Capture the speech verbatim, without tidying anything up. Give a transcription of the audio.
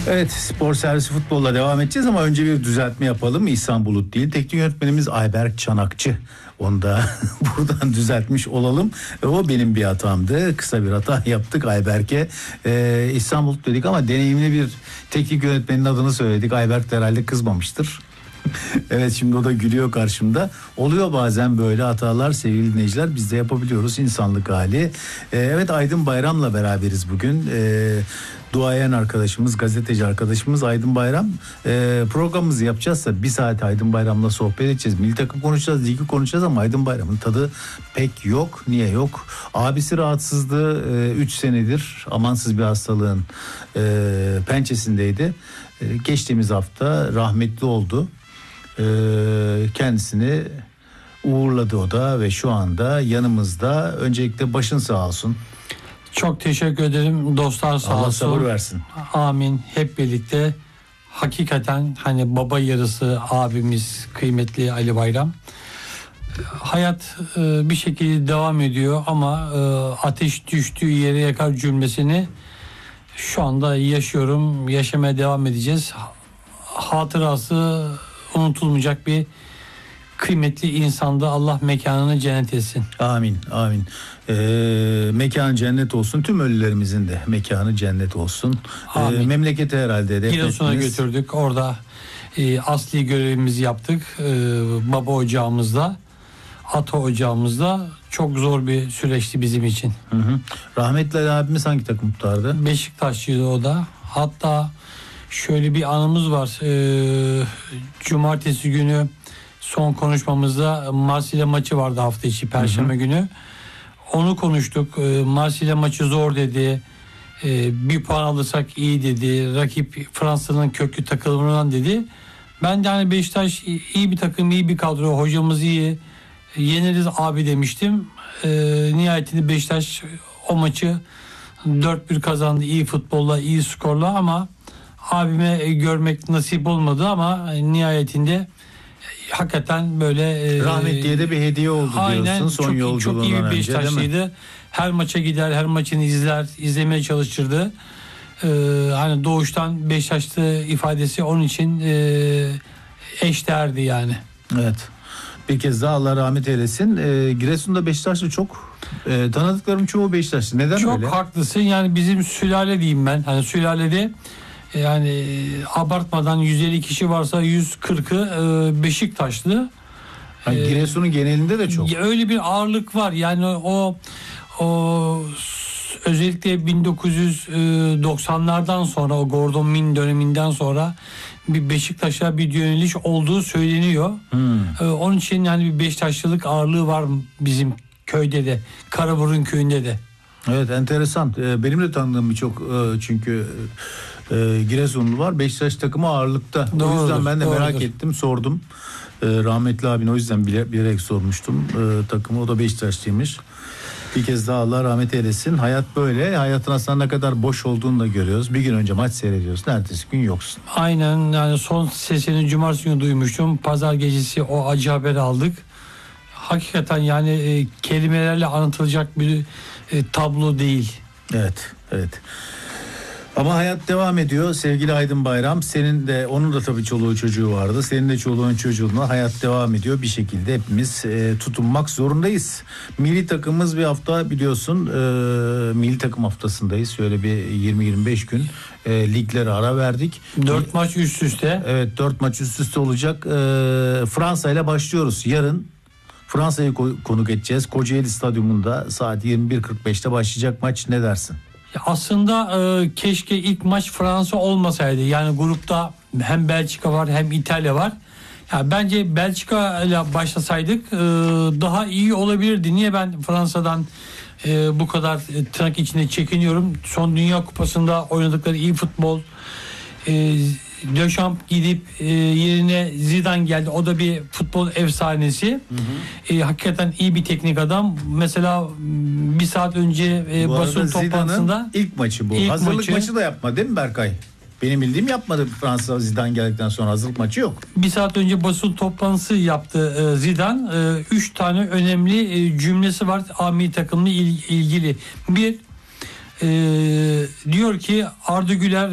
Evet, spor servisi futbolla devam edeceğiz ama önce bir düzeltme yapalım. İhsan Bulut değil, teknik yönetmenimiz Ayberk Çanakçı. Onu da buradan düzeltmiş olalım. O benim bir hatamdı. Kısa bir hata yaptık Ayberk'e. Ee, İhsan Bulut dedik ama deneyimli bir teknik yönetmenin adını söyledik. Ayberk de herhalde kızmamıştır. Evet, şimdi o da gülüyor karşımda. Oluyor bazen böyle hatalar sevgili dinleyiciler, biz de yapabiliyoruz, insanlık hali. Ee, evet, Aydın Bayram'la beraberiz bugün. Ee, duayen arkadaşımız, gazeteci arkadaşımız Aydın Bayram. Ee, programımızı yapacağızsa bir saat Aydın Bayram'la sohbet edeceğiz. Milli takım konuşacağız, ligi konuşacağız ama Aydın Bayram'ın tadı pek yok. Niye yok? Abisi rahatsızdı. üç ee, senedir amansız bir hastalığın e, pençesindeydi. Ee, geçtiğimiz hafta rahmetli oldu. Kendisini uğurladı o da ve şu anda yanımızda. Öncelikle başın sağ olsun. Çok teşekkür ederim dostlar, sağ Allah olsun. Allah sabır versin. Amin. Hep birlikte hakikaten hani baba yarısı abimiz kıymetli Ali Bayram. Hayat e, bir şekilde devam ediyor ama e, ateş düştüğü yere yakar cümlesini şu anda yaşıyorum. Yaşamaya devam edeceğiz. Hatırası unutulmayacak bir kıymetli insandı. Allah mekanını cennet etsin. Amin, amin. Ee, mekanı cennet olsun. Tüm ölülerimizin de mekanı cennet olsun. Ee, memlekete herhalde. Giresun'a götürdük. Orada e, asli görevimizi yaptık. E, baba ocağımızda, ata ocağımızda. Çok zor bir süreçti bizim için. Hı hı. Rahmetli abimiz hangi takım tutardı? Beşiktaşlıydı o da. Hatta şöyle bir anımız var. Ee, cumartesi günü son konuşmamızda Marsilya maçı vardı hafta içi Perşembe hı hı. günü. Onu konuştuk. Ee, Marsilya maçı zor dedi. Ee, bir puan alırsak iyi dedi. Rakip Fransa'nın köklü takımından dedi. Ben de hani Beşiktaş iyi bir takım, iyi bir kadro, hocamız iyi. Yeneriz abi demiştim. Ee, nihayetinde Beşiktaş o maçı dört bir kazandı. İyi futbolla, iyi skorla ama abime görmek nasip olmadı ama nihayetinde hakikaten böyle rahmetliye de bir hediye oldu aynen, diyorsun son çok, yolculuğundan çok iyi bir Beşiktaşlıydı. Her maça gider, her maçını izler, izlemeye çalışırdı. Ee, hani doğuştan Beşiktaşlı ifadesi onun için e, eşdeğerdi yani. Evet. Bir kez daha Allah rahmet eylesin. Ee, Giresun'da Beşiktaşlı çok. Ee, tanıdıklarım çoğu Beşiktaşlı. Neden çok öyle? Çok haklısın. Yani bizim sülale diyeyim ben. Hani sülalede yani abartmadan yüz elli kişi varsa yüz kırkı e, Beşiktaşlı. Yani e, Giresun'un genelinde de çok. Öyle bir ağırlık var. Yani o o özellikle bin dokuz yüz doksanlardan sonra o Gordon Min döneminden sonra bir Beşiktaş'a bir yöneliş olduğu söyleniyor. Hmm. E, onun için yani bir Beşiktaşlılık ağırlığı var bizim köyde de, Karaburun köyünde de. Evet, enteresan. Ee, benim de tanıdığım birçok e, çünkü e, Giresunlu var. Beşiktaş takımı ağırlıkta. Doğrudur, o yüzden ben de doğrudur. merak ettim, sordum. E, rahmetli abin o yüzden bile, bilerek sormuştum. E, takımı o da Beşiktaşlıymış. Bir kez daha Allah rahmet eylesin. Hayat böyle. Hayatın aslında ne kadar boş olduğunu da görüyoruz. Bir gün önce maç seyrediyorsun. Ertesi gün yoksun. Aynen, yani son sesini cumartesi günü duymuştum. Pazar gecesi o acı haberi aldık. Hakikaten yani e, kelimelerle anlatılacak bir e, tablo değil. Evet, evet. Ama hayat devam ediyor sevgili Aydın Bayram. Senin de, onun da tabii çoluğu çocuğu vardı. Senin de çoluğun çocuğunla hayat devam ediyor. Bir şekilde hepimiz e, tutunmak zorundayız. Milli takımımız bir hafta biliyorsun e, milli takım haftasındayız. Şöyle bir yirmi yirmi beş gün e, liglere ara verdik. Dört maç üst üste. Evet, dört maç üst üste olacak. E, Fransa ile başlıyoruz. Yarın Fransa'yı konuk edeceğiz. Kocaeli Stadyumunda saat yirmi bir kırk beşte başlayacak maç. Ne dersin? Aslında e, keşke ilk maç Fransa olmasaydı. Yani grupta hem Belçika var hem İtalya var. Ya bence Belçika ile başlasaydık e, daha iyi olabilirdi. Niye ben Fransa'dan e, bu kadar e, tırnak içinde çekiniyorum? Son Dünya Kupası'nda oynadıkları iyi futbol. E, Deschamps gidip e, yerine Zidane geldi. O da bir futbol efsanesi. Hı hı. E, hakikaten iyi bir teknik adam. Mesela bir saat önce e, basın toplantısında ilk maçı bu. İlk hazırlık maçı, maçı da yapma değil mi Berkay? Benim bildiğim yapmadı Fransa Zidane geldikten sonra, hazırlık maçı yok. Bir saat önce basın toplantısı yaptı e, Zidane. E, üç tane önemli e, cümlesi var Ami takımla il, ilgili. Bir, e, diyor ki Arda Güler